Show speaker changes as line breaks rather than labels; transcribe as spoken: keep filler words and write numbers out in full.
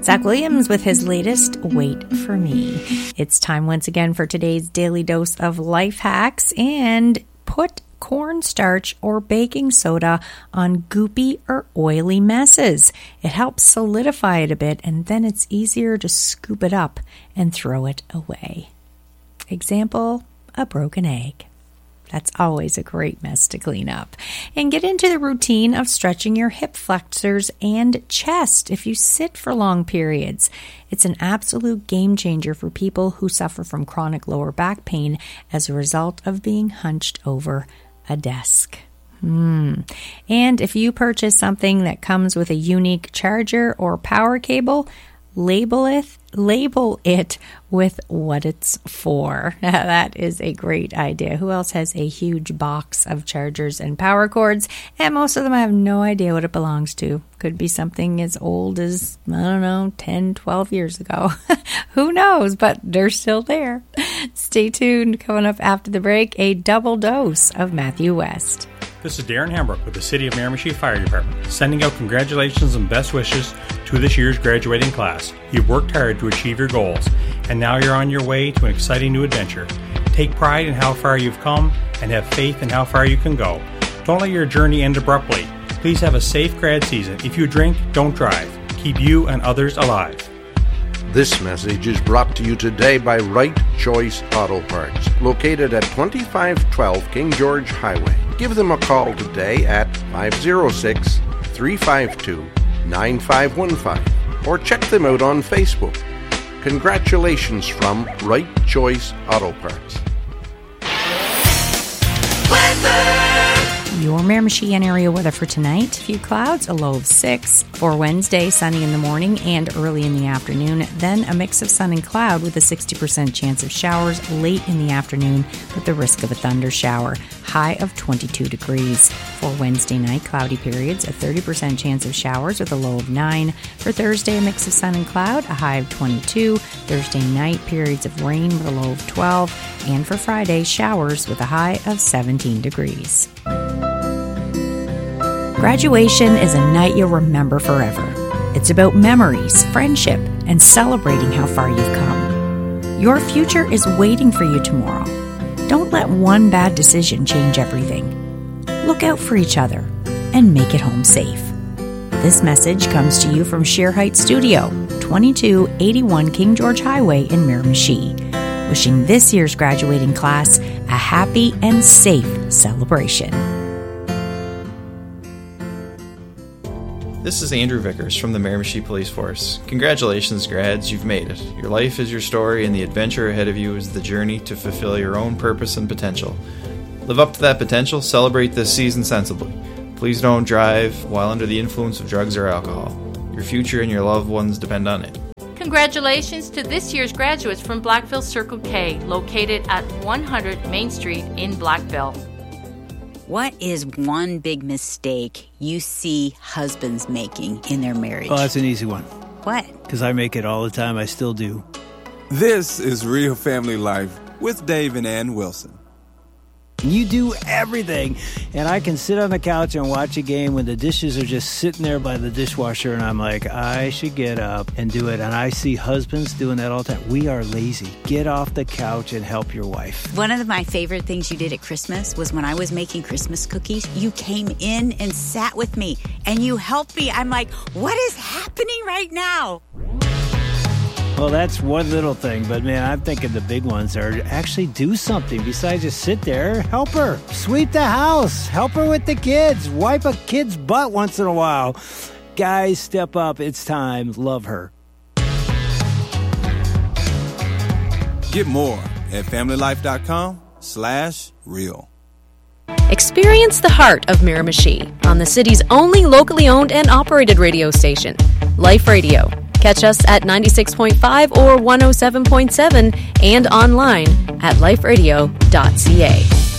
Zach Williams with his latest Wait For Me. It's time once again for today's daily dose of life hacks, and put cornstarch or baking soda on goopy or oily messes. It helps solidify it a bit, and then it's easier to scoop it up and throw it away. Example, a broken egg. That's always a great mess to clean up. And get into the routine of stretching your hip flexors and chest if you sit for long periods. It's an absolute game changer for people who suffer from chronic lower back pain as a result of being hunched over a desk. Hmm. And if you purchase something that comes with a unique charger or power cable, label it label it with what it's for. That is a great idea. Who else has a huge box of chargers and power cords? And most of them I have no idea what it belongs to. Could be something as old as, I don't know, ten, twelve years ago. Who knows? But they're still there. Stay tuned. Coming up after the break, a double dose of Matthew West.
This is Darren Hambrook with the City of Miramichi Fire Department, sending out congratulations and best wishes to this year's graduating class. You've worked hard to achieve your goals, and now you're on your way to an exciting new adventure. Take pride in how far you've come and have faith in how far you can go. Don't let your journey end abruptly. Please have a safe grad season. If you drink, don't drive. Keep you and others alive.
This message is brought to you today by Right Choice Auto Parts, located at twenty-five twelve King George Highway. Give them a call today at five oh six, three five two, nine five one five or check them out on Facebook. Congratulations from Right Choice Auto Parts.
Your Miramichi area weather for tonight. A few clouds, a low of six. For Wednesday, sunny in the morning and early in the afternoon. Then a mix of sun and cloud with a sixty percent chance of showers late in the afternoon with the risk of a thunder shower. High of twenty-two degrees. For Wednesday night, cloudy periods, a thirty percent chance of showers with a low of nine. For Thursday, a mix of sun and cloud, a high of twenty-two. Thursday night, periods of rain with a low of twelve. And for Friday, showers with a high of seventeen degrees. Graduation is a night you'll remember forever. It's about memories, friendship, and celebrating how far you've come. Your future is waiting for you tomorrow. Don't let one bad decision change everything. Look out for each other and make it home safe. This message comes to you from Sheer Heights Studio, twenty-two eighty-one King George Highway in Miramichi. Wishing this year's graduating class a happy and safe celebration.
This is Andrew Vickers from the Miramichi Police Force. Congratulations, grads, you've made it. Your life is your story, and the adventure ahead of you is the journey to fulfill your own purpose and potential. Live up to that potential, celebrate this season sensibly. Please don't drive while under the influence of drugs or alcohol. Your future and your loved ones depend on it.
Congratulations to this year's graduates from Blackville Circle K, located at one hundred Main Street in Blackville.
What is one big mistake you see husbands making in their marriage?
Oh, that's an easy one.
What?
Because I make it all the time. I still do.
This is Real Family Life with Dave and Ann Wilson.
You do everything, and I can sit on the couch and watch a game when the dishes are just sitting there by the dishwasher, and I'm like, I should get up and do it. And I see husbands doing that all the time. We are lazy. Get off the couch and help your wife.
One of my favorite things you did at Christmas was when I was making Christmas cookies, you came in and sat with me, and you helped me. I'm like, what is happening right now?
Well, that's one little thing, but man, I'm thinking the big ones are actually do something besides just sit there. Help her. Sweep the house. Help her with the kids. Wipe a kid's butt once in a while. Guys, step up. It's time. Love her.
Get more at familylife.com slash real.
Experience the heart of Miramichi on the city's only locally owned and operated radio station, Life Radio. Catch us at ninety-six point five or one oh seven point seven and online at life radio dot c a.